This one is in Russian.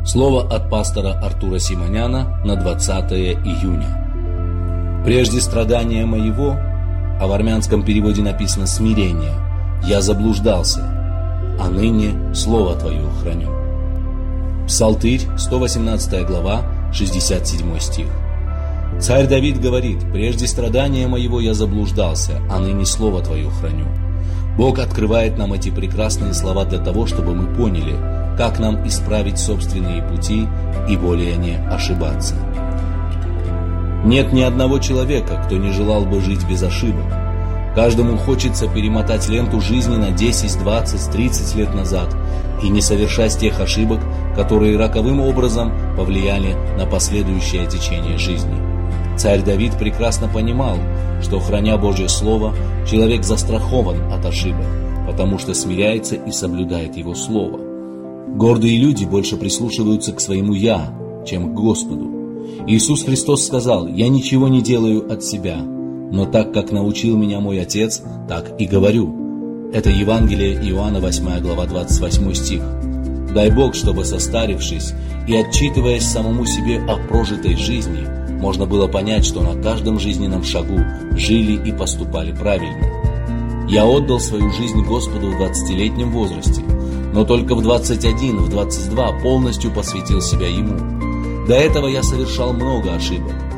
Слово от пастора Артура Симоняна на 20 июня. «Прежде страдания моего», а в армянском переводе написано «смирение», «я заблуждался, а ныне Слово Твое храню». Псалтырь, 118 глава, 67 стих. Царь Давид говорит: «Прежде страдания моего я заблуждался, а ныне Слово Твое храню». Бог открывает нам эти прекрасные слова для того, чтобы мы поняли, как нам исправить собственные пути и более не ошибаться. Нет ни одного человека, кто не желал бы жить без ошибок. Каждому хочется перемотать ленту жизни на 10, 20, 30 лет назад и не совершать тех ошибок, которые роковым образом повлияли на последующее течение жизни. Царь Давид прекрасно понимал, что, храня Божье Слово, человек застрахован от ошибок, потому что смиряется и соблюдает Его Слово. Гордые люди больше прислушиваются к своему «я», чем к Господу. Иисус Христос сказал: «Я ничего не делаю от себя, но так, как научил меня мой Отец, так и говорю». Это Евангелие Иоанна, 8 глава, 28 стих. Дай Бог, чтобы, состарившись и отчитываясь самому себе о прожитой жизни, можно было понять, что на каждом жизненном шагу жили и поступали правильно. Я отдал свою жизнь Господу в 20-летнем возрасте, но только в 21, в 22 полностью посвятил себя Ему. До этого я совершал много ошибок,